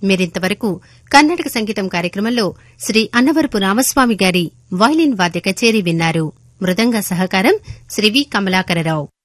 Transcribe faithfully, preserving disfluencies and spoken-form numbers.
మీరింతవరకు కర్ణాటక సంగీతం కార్యక్రమంలో శ్రీ అన్నవరపు రామస్వామి గారి వయలిన్ వాద్య కచేరీ విన్నారు. మృదంగ సహకారం శ్రీ వి కమలాకరరావు.